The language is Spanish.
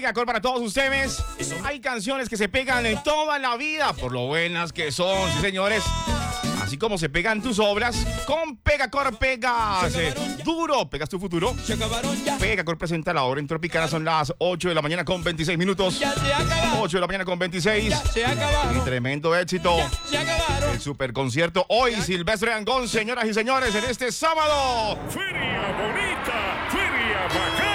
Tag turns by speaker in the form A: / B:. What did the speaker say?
A: Pegacor para todos ustedes. Hay canciones que se pegan en toda la vida por lo buenas que son, sí señores. Así como se pegan tus obras, con Pegacor pegas duro, pegas tu futuro. Pegacor presenta la hora en Tropicana, son las 8 de la mañana con 26 minutos. 8 de la mañana con 26. Y tremendo éxito. El super concierto hoy, Silvestre Dangond, señoras y señores, en este sábado.
B: Feria bonita, feria bacana.